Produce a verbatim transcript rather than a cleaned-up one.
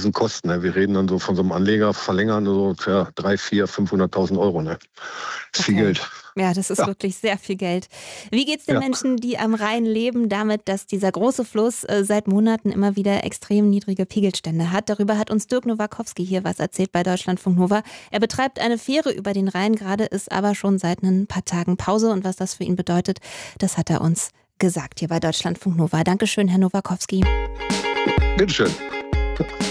riesen Kosten. Ne? Wir reden dann so von so einem Anleger verlängern so für drei, vier, fünfhunderttausend Euro. Ne? Das ist viel Okay. Geld. Ja, das ist Ja. wirklich sehr viel Geld. Wie geht's den Ja. Menschen, die am Rhein leben, damit, dass dieser große Fluss äh, seit Monaten immer wieder extrem niedrige Pegelstände hat? Darüber hat uns Dirk Nowakowski hier was erzählt bei Deutschlandfunk Nova. Er betreibt eine Fähre über den Rhein, gerade ist aber schon seit ein paar Tagen Pause. Und was das für ihn bedeutet, das hat er uns gesagt hier bei Deutschlandfunk Nova. Dankeschön, Herr Nowakowski. Bitteschön.